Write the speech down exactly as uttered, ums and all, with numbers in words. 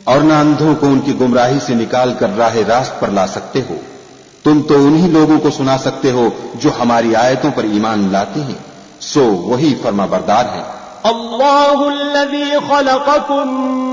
और न अंधों को उनकी गुमराही से निकाल कर राह रास्त पर ला सकते हो। तुम तो उन्हीं लोगों को सुना सकते हो जो हमारी आयतों पर ईमान लाते हैं, सो वही फर्माबरदार है। अल्लाहुल्लज़ी खलक़कुम